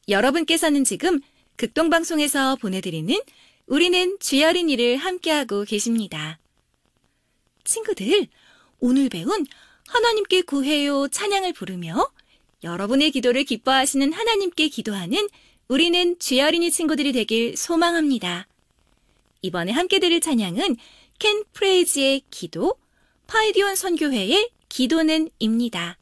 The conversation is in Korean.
여러분께서는 지금 극동방송에서 보내드리는 우리는 주여린이를 함께하고 계십니다. 친구들, 오늘 배운 하나님께 구해요 찬양을 부르며 여러분의 기도를 기뻐하시는 하나님께 기도하는 우리는 주여린이 친구들이 되길 소망합니다. 이번에 함께 들을 찬양은 켄 프레이즈의 기도, 파이디온 선교회의 기도는 입니다.